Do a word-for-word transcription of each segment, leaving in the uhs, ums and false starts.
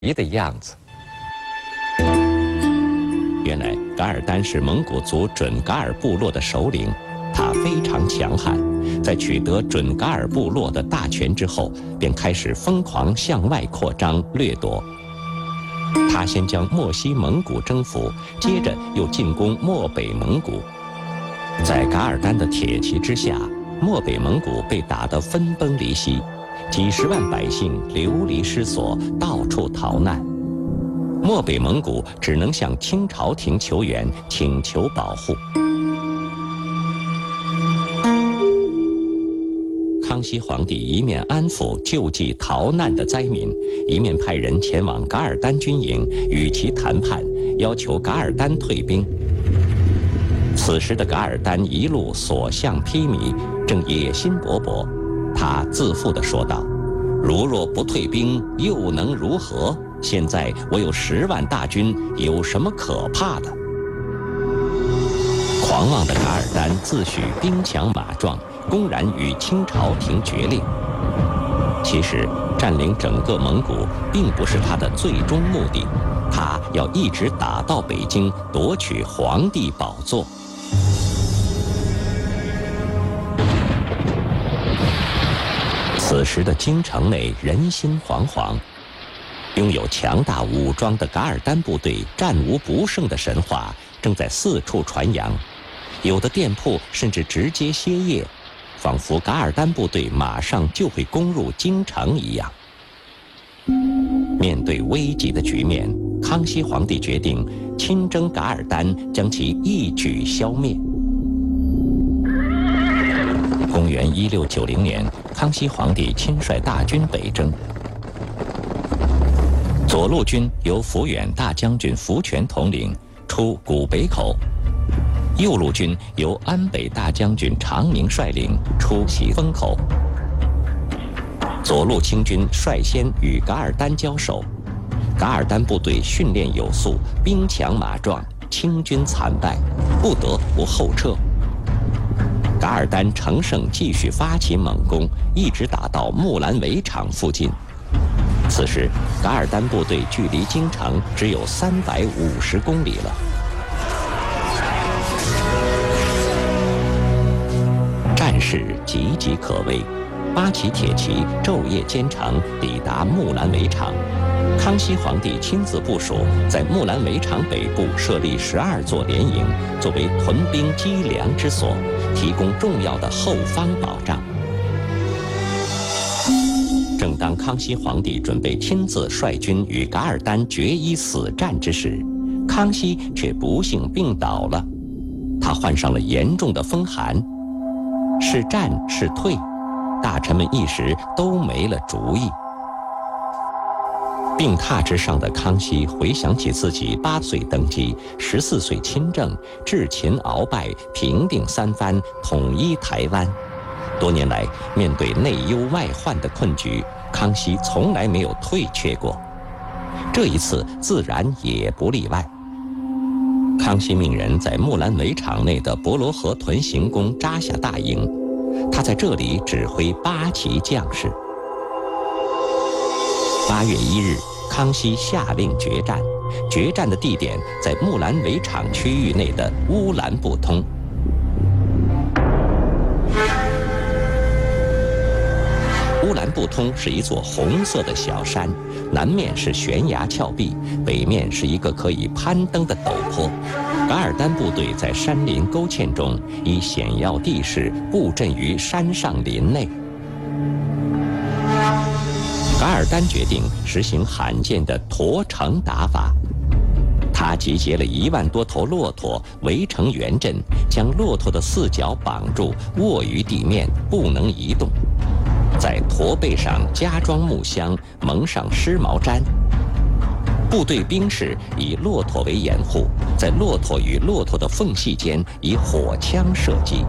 疑的样子。 原来噶尔丹是蒙古族准噶尔部落的首领，他非常强悍，在取得准噶尔部落的大权之后，便开始疯狂向外扩张掠夺。他先将漠西蒙古征服，接着又进攻漠北蒙古。在噶尔丹的铁骑之下，漠北蒙古被打得分崩离析，几十万百姓流离失所，到处逃难。漠北蒙古只能向清朝廷求援，请求保护。康熙皇帝一面安抚救济逃难的灾民，一面派人前往噶尔丹军营与其谈判，要求噶尔丹退兵。此时的噶尔丹一路所向披靡，正野心勃勃。他自负地说道：“如若不退兵，又能如何？现在我有十万大军，有什么可怕的？”狂妄的噶尔丹自诩兵强马壮，公然与清朝廷决裂。其实，占领整个蒙古并不是他的最终目的，他要一直打到北京，夺取皇帝宝座。此时的京城内人心惶惶，拥有强大武装的噶尔丹部队战无不胜的神话正在四处传扬，有的店铺甚至直接歇业，仿佛噶尔丹部队马上就会攻入京城一样。面对危急的局面，康熙皇帝决定亲征噶尔丹，将其一举消灭。公元一六九零年，康熙皇帝亲率大军北征。左路军由抚远大将军福全统领，出古北口；右路军由安北大将军长宁率领，出喜峰口。左路清军率先与噶尔丹交手，噶尔丹部队训练有素，兵强马壮，清军惨败，不得不后撤。噶尔丹乘胜继续发起猛攻，一直打到木兰围场附近。此时，噶尔丹部队距离京城只有三百五十公里了。战事岌岌可危，八旗铁骑昼夜兼程，抵达木兰围场。康熙皇帝亲自部署，在木兰围场北部设立十二座连营，作为屯兵积粮之所，提供重要的后方保障。正当康熙皇帝准备亲自率军与噶尔丹决一死战之时，康熙却不幸病倒了。他患上了严重的风寒，是战是退，大臣们一时都没了主意。病榻之上的康熙回想起自己八岁登基，十四岁亲政，智擒鳌拜，平定三藩，统一台湾。多年来，面对内忧外患的困局，康熙从来没有退却过，这一次自然也不例外。康熙命人在木兰围场内的博罗河屯行宫扎下大营，他在这里指挥八旗将士。八月一日，康熙下令决战，决战的地点在木兰围场区域内的乌兰布通。乌兰布通是一座红色的小山，南面是悬崖峭壁，北面是一个可以攀登的陡坡。噶尔丹部队在山林沟堑中，以险要地势布阵于山上林内。噶尔丹决定实行罕见的驼城打法，他集结了一万多头骆驼围成圆阵，将骆驼的四脚绑住，卧于地面，不能移动。在驼背上加装木箱，蒙上湿毛毡。部队兵士以骆驼为掩护，在骆驼与骆驼的缝隙间以火枪射击。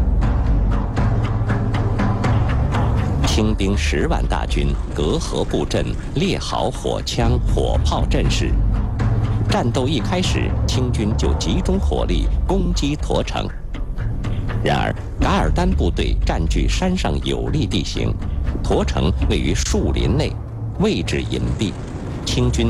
清兵十万大军隔河布阵，列好火枪、火炮阵势。战斗一开始，清军就集中火力攻击驼城。然而，噶尔丹部队占据山上有利地形，驼城位于树林内，位置隐蔽， 清军